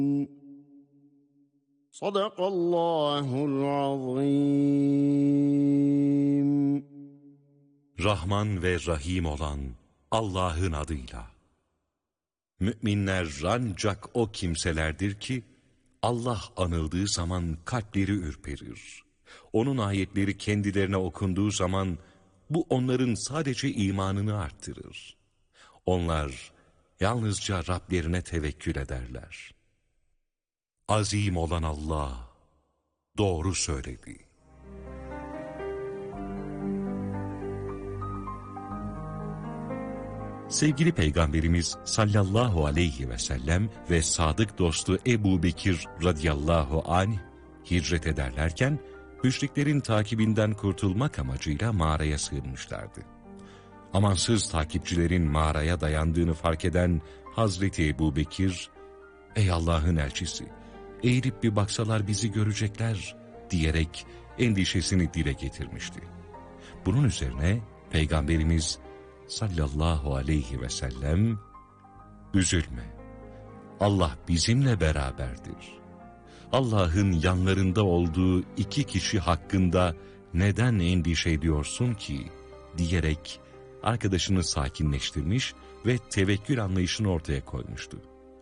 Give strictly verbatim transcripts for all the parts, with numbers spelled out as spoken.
Sadakallahul azim. Rahman ve Rahim olan Allah'ın adıyla. Müminler ancak o kimselerdir ki, Allah anıldığı zaman kalpleri ürperir. Onun ayetleri kendilerine okunduğu zaman, bu onların sadece imanını arttırır. Onlar yalnızca Rablerine tevekkül ederler. Azim olan Allah doğru söyledi. Sevgili Peygamberimiz sallallahu aleyhi ve sellem ve sadık dostu Ebu Bekir radıyallahu anh hicret ederlerken müşriklerin takibinden kurtulmak amacıyla mağaraya sığınmışlardı. Amansız takipçilerin mağaraya dayandığını fark eden Hazreti Ebu Bekir, "Ey Allah'ın elçisi, eğilip bir baksalar bizi görecekler," diyerek endişesini dile getirmişti. Bunun üzerine Peygamberimiz sallallahu aleyhi ve sellem, "Üzülme, Allah bizimle beraberdir. Allah'ın yanlarında olduğu iki kişi hakkında neden endişe ediyorsun ki?" diyerek arkadaşını sakinleştirmiş ve tevekkül anlayışını ortaya koymuştu.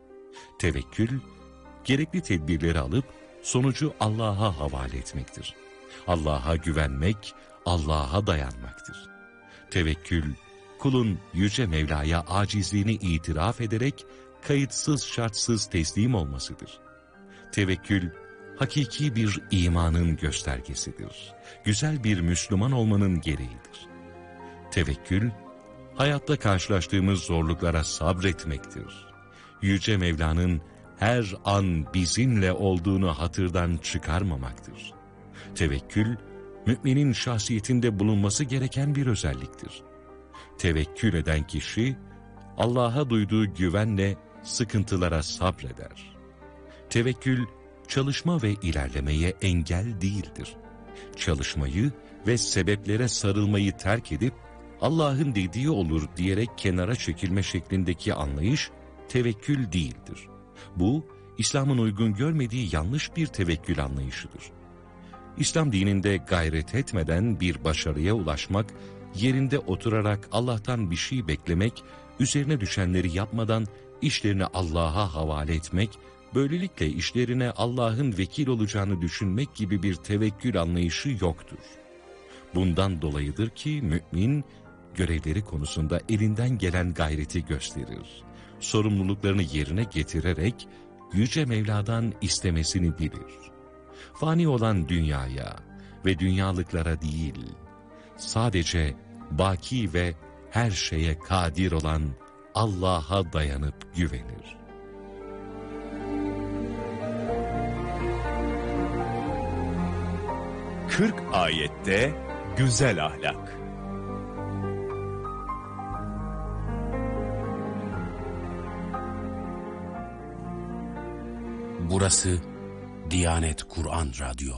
Tevekkül, gerekli tedbirleri alıp sonucu Allah'a havale etmektir. Allah'a güvenmek, Allah'a dayanmaktır. Tevekkül, kulun Yüce Mevla'ya acizliğini itiraf ederek kayıtsız şartsız teslim olmasıdır. Tevekkül, hakiki bir imanın göstergesidir. Güzel bir Müslüman olmanın gereğidir. Tevekkül, hayatta karşılaştığımız zorluklara sabretmektir. Yüce Mevla'nın her an bizimle olduğunu hatırdan çıkarmamaktır. Tevekkül, müminin şahsiyetinde bulunması gereken bir özelliktir. Tevekkül eden kişi, Allah'a duyduğu güvenle sıkıntılara sabreder. Tevekkül, çalışma ve ilerlemeye engel değildir. Çalışmayı ve sebeplere sarılmayı terk edip, Allah'ın dediği olur diyerek kenara çekilme şeklindeki anlayış, tevekkül değildir. Bu, İslam'ın uygun görmediği yanlış bir tevekkül anlayışıdır. İslam dininde gayret etmeden bir başarıya ulaşmak, yerinde oturarak Allah'tan bir şey beklemek, üzerine düşenleri yapmadan işlerini Allah'a havale etmek, böylelikle işlerine Allah'ın vekil olacağını düşünmek gibi bir tevekkül anlayışı yoktur. Bundan dolayıdır ki mümin, görevleri konusunda elinden gelen gayreti gösterir. Sorumluluklarını yerine getirerek Yüce Mevla'dan istemesini bilir. Fani olan dünyaya ve dünyalıklara değil, sadece baki ve her şeye kadir olan Allah'a dayanıp güvenir. kırk ayette güzel ahlak. Burası Diyanet Kur'an Radyo.